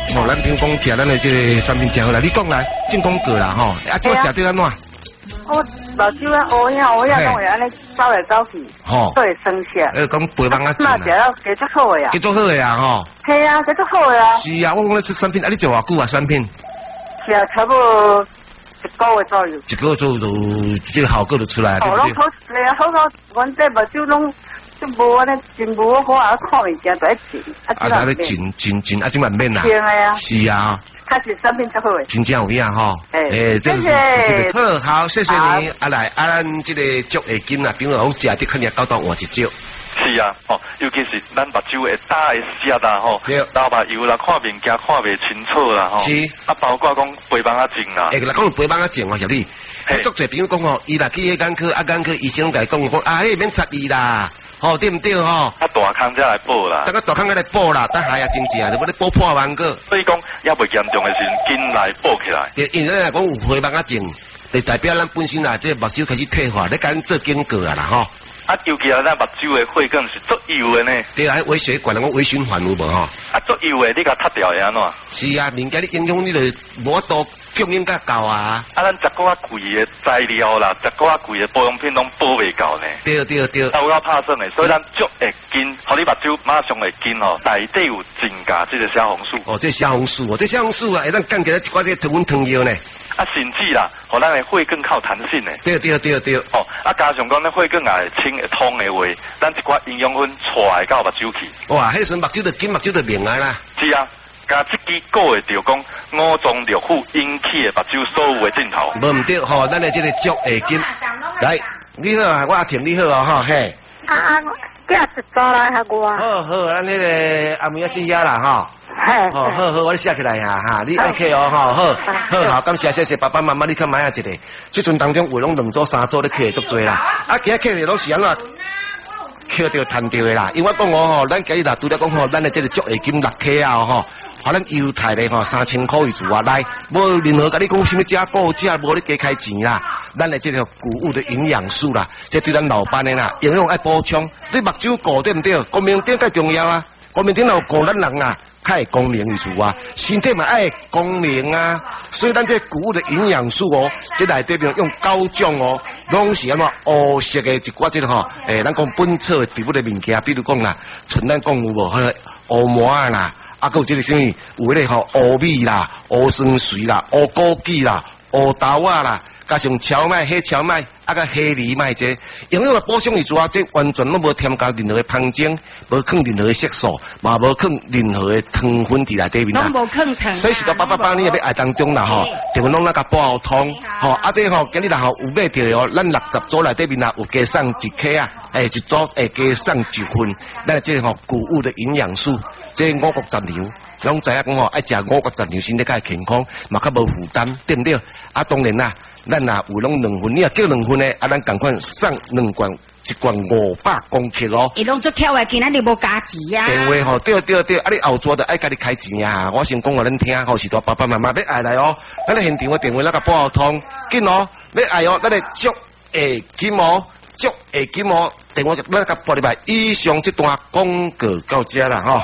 吼，咱平讲食咱的这个产品真好啦，你讲啦，正讲过啦吼，啊，怎食对安怎？ 我目睭啊，乌呀，拢会安尼走来走去， 吼， 都会生涩。 讲肥蚊啊， 那食了加足好的啊， 加足好的啊，吼。 系啊，加足好的啊。 是啊，我讲咧出产品，啊，你做偌久啊？产品？ 是啊，差不多1个月左右。 1个月左右就这个效果就出来了，对不对？ 拢好，你啊，好，阮这目睭拢就无安尼，真无好啊，看物件都爱紧， 啊，在咧紧，啊，即满面啦。 对啊。 是啊。 开始产品足好诶。 真正有影吼。 谢谢。 好，谢谢你。啊来，咱这个足会紧啊，比如讲食得肯定搞到换一招。 是啊，尤其是咱目睭会大会涩啦，老目油啦，看物件看袂清楚啦， 是。 啊，包括讲肥蚊仔症啦。 来讲肥蚊仔症，我晓得。足侪朋友讲伊啦去眼科，眼科医生甲伊讲，迄免插伊啦。对唔对吼？ 啊，大康才来补啦。 等个大康才来补啦，等下也真正，就要咧补破蚊个。 所以讲，也未严重的时，紧来补起来。 因为咱讲有肥蚊仔症，就代表咱本身啊，这目睭开始退化，你赶做警告啊啦吼。 啊，尤其啊，咱目睭的血管是足油的呢。 对啊，微血管那个微循环有无吼？ 啊，足油的，你甲踢掉会安怎？ 是啊，物件你影响你就无多供应甲够啊。 啊，咱10个啊贵的材料啦，10个啊贵的保养品拢补袂够呢。 对。 啊，有够拍算的，所以咱足会紧，互你目睭马上会紧吼。内底有增加这个消红素。 这消红素啊，会当降起来一寡这糖分糖药呢。 啊，甚至啦，互咱的血更靠弹性呢。 对。 啊，加上讲咱血更也清会通的话，咱一寡营养分带来到目睭去。 哇，迄时目睭就紧，目睭就明啊啦。 是啊。加这支歌会着讲五脏六腑引起的目睭所有的症头。 无唔对吼，咱的这个足会紧。来，你好啊，我听你好啊哈嘿。 囝一早来吓我。 好，咱那个阿妹仔姐遐啦哈。好，我写起来哈，你爱客哦哈，好，感谢谢谢爸爸妈妈，你看买啊一个，这阵当中话拢2组3组咧客足多啦，啊，其他客人拢是安怎？捡到赚到的啦，因为我讲吼，咱今日啦，除了讲吼，咱的这个足会金6克啊吼，互咱犹太的吼3000块以上来，无任何甲你讲什么加购价，无你加开钱啦，咱的这个谷物的营养素啦，这对咱老班的啦，营养爱补充，你目睭顾对唔对？光明顶最重要啊，光明顶有顾咱人啊。较会功能为主啊，身体嘛爱功能啊，所以咱这谷物的营养素哦，这内底边用高种哦，拢是安怎乌色的一寡这个吼，咱讲本草的植物的物件，比如讲啦，像咱讲有无迄个乌麻啊啦，啊，有这个什么有迄个吼乌米啦、乌酸水啦、乌枸杞啦、乌豆啊啦。加上荞麦、黑荞麦，啊个黑藜麦这，营养的补充为主啊，这完全拢无添加任何的香精，无放任何的色素，嘛无放任何的糖分伫内底面啦。 拢无放糖。 所以是到888你也要爱当中啦吼，就拢那个煲汤，吼啊这吼今日啦吼有买着哦，咱60组内底面啦有加送1克啊，一组会加送1份，咱这吼谷物的营养素，这5谷杂粮。拢知影讲吼，爱食5谷杂粮，身体较健康，嘛较无负担，对不对？啊，当然啦，咱啊有拢2份，你若叫2份呢，啊，咱赶快送2罐，1罐500公克哦。 伊拢做巧的，今仔日无加钱啊。 电话吼，对，啊，你后座就爱家己开钱啊！我先讲互恁听，吼是大爸爸妈妈要爱来哦，咱咧现场的电话那个拨通，紧哦，要爱哦，咱咧足会金哦，足会金哦，电话咱个拨入来。以上这段广告到这啦吼。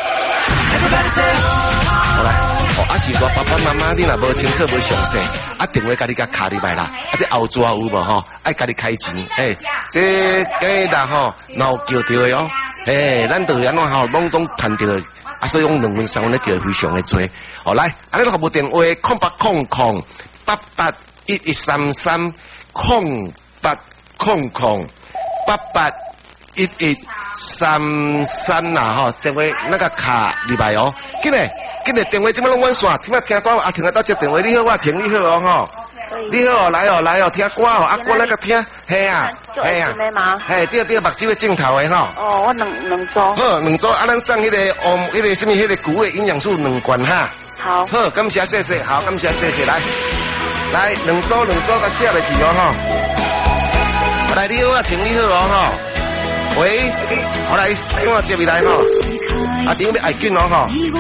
好来，啊是我爸爸妈妈，你若无清楚无详细，啊电话家己甲卡入来啦，啊这后座有无吼？爱家己开钱，这今啦吼，然后叫到的哦，咱就安怎吼，拢赚到的，啊所以用2份3份咧叫非常的多。好来，啊你个服务电话08001133881133啦吼，电话那个卡入来哦，紧嘞，电话即摆拢阮线，即摆听歌啊，听得到接电话，你好，我听你好哦吼，你好，来哦，听歌哦，啊歌那个听，嘿啊，对，目睭的镜头的吼。 哦，我两组。好 ，2组，啊，咱送迄个迄个什么，迄个谷物营养素2罐哈。好，感谢谢谢，好，感谢谢谢，来2组，甲写落去哦吼。来，你好，我听你好哦吼。喂，我来电话接未来吼，啊，电话要紧哦吼。